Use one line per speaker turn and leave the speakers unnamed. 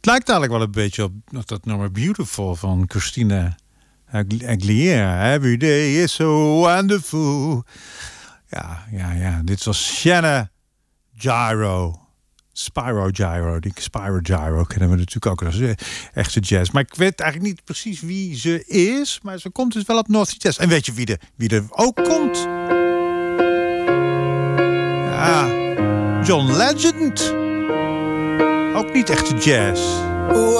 Het lijkt eigenlijk wel een beetje op dat nummer Beautiful van Christina Aguilera. Every day is so wonderful. Ja. Dit was Shanna Gyro. Spyro Gyro kennen we natuurlijk ook als echte jazz. Maar ik weet eigenlijk niet precies wie ze is. Maar ze komt dus wel op North Sea Jazz. En weet je wie er ook komt? Ja, John Legend. Ook niet echte jazz.